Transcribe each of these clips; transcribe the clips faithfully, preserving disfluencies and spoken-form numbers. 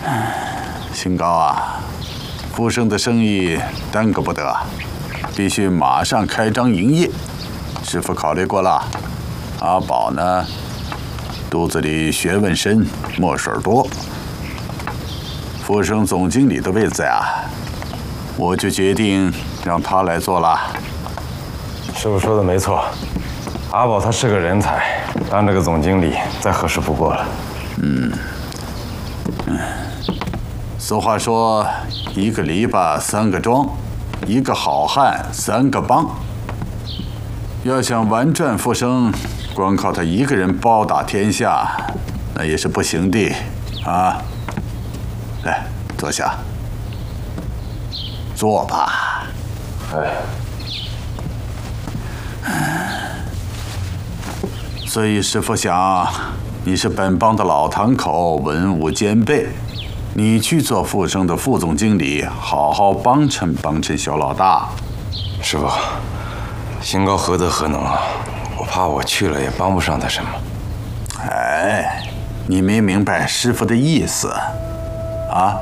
新高啊，富生的生意耽搁不得，必须马上开张营业。师傅考虑过了，阿宝呢，肚子里学问深，墨水多。富生总经理的位子呀，我就决定让他来做了。 师傅说的没错，阿宝他是个人才，当这个总经理再合适不过了。 嗯，嗯，俗话说，一个篱笆三个桩，一个好汉三个帮。要想玩转复生，光靠他一个人包打天下，那也是不行的啊！来，坐下，坐吧。 哎。 所以师傅想，你是本帮的老堂口，文武兼备，你去做富生的副总经理，好好帮衬帮衬小老大。 师傅，新高何德何能啊？我怕我去了也帮不上他什么。 哎，你没明白师傅的意思啊？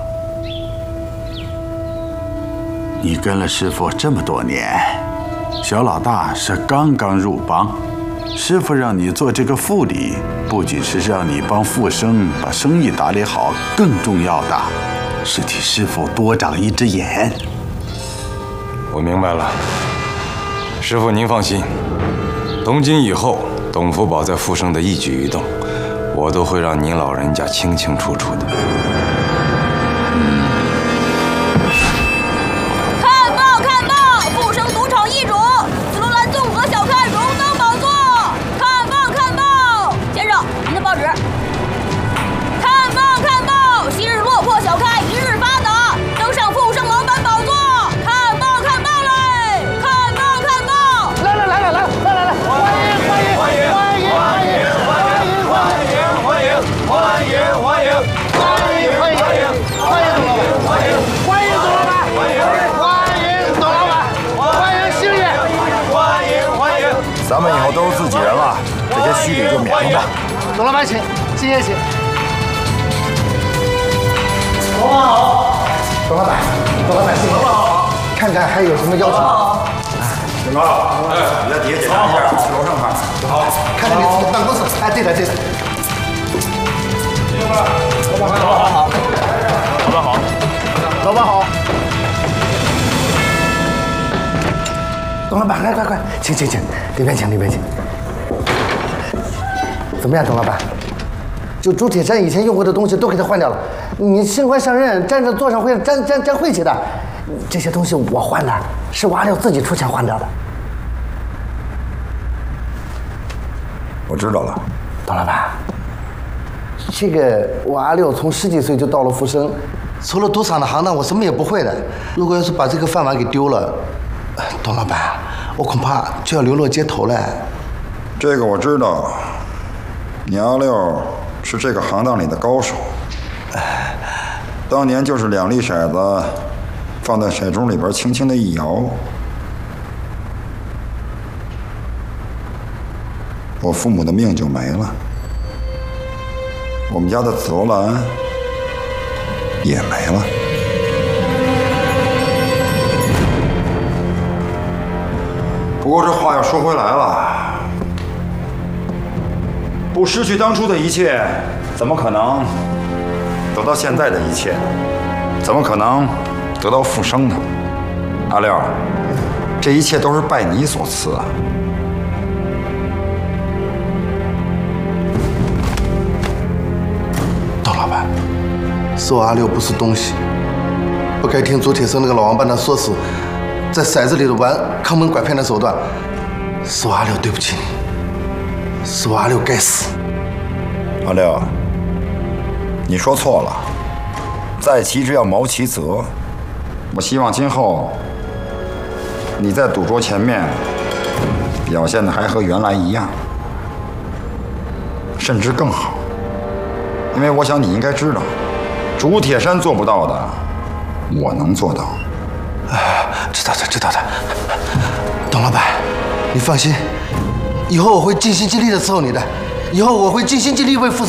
你跟了师傅这么多年，小老大是刚刚入帮。师傅让你做这个副理，不仅是让你帮富生把生意打理好，更重要的是替师傅多长一只眼。 我明白了，师傅您放心，从今以后，董福宝在富生的一举一动，我都会让您老人家清清楚楚的。 看报看报，富生赌场易主，紫罗兰综合小看荣登宝座。看报看报，先生，您的报纸。看报看报，昔日落魄小开，一日发达，登上富生老板宝座。看报看报嘞，看报看报。 来来来来来来来来，欢迎欢迎欢迎欢迎欢迎欢迎欢迎欢迎欢迎欢迎欢迎欢迎欢迎董老板，欢迎欢迎董老板，欢迎欢迎董老板，欢迎星爷，欢迎欢迎。 咱们以后都是自己人了，这些虚礼就免了吧。 董老板请，星爷请。 老板好， 董老板，董老板，星爷好，看看还有什么要求？ 新高，哎，你在底下检查一下，楼上看。好， 看看你自己办公室。哎，对了对了。 老板好，老板好， 老板好。董老板，来快快，请请请，里边请里边请。怎么样，董老板？就朱铁山以前用过的东西都给他换掉了。你新官上任，站着坐上会沾沾沾晦气的，这些东西我换的，是我阿六自己出钱换掉的。 我知道了， 董老板，这个我阿六从十几岁就到了富生，除了赌场的行当，我什么也不会的。如果要是把这个饭碗给丢了，董老板，我恐怕就要流落街头了。 这个我知道，你阿六是这个行当里的高手。当年就是两粒骰子放在骰盅里边，轻轻的一摇，我父母的命就没了，我们家的紫罗兰也没了。不过这话又说回来了，不失去当初的一切，怎么可能得到现在的一切？怎么可能得到复生呢？阿六，这一切都是拜你所赐啊！ 董老板，是我阿六不是东西，不该听朱铁生那个老王八蛋说死，在骰子里头玩坑蒙拐骗的手段，是我阿六对不起你，是我阿六该死。 阿六，你说错了，在其之要谋其责。我希望今后你在赌桌前面表现的还和原来一样，甚至更好。因为我想你应该知道，朱铁山做不到的，我能做到。 哎，知道的，知道的。董老板，你放心，以后我会尽心尽力的伺候你的，以后我会尽心尽力为父。